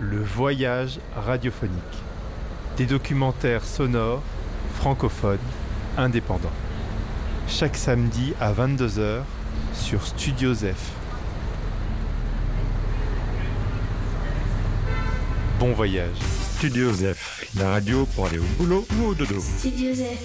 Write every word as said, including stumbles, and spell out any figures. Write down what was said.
Le voyage radiophonique. Des documentaires sonores, francophones, indépendants. Chaque samedi à vingt-deux heures sur Studio Zef. Bon voyage. Studio Zef, la radio pour aller au boulot ou au dodo. Studio Zef.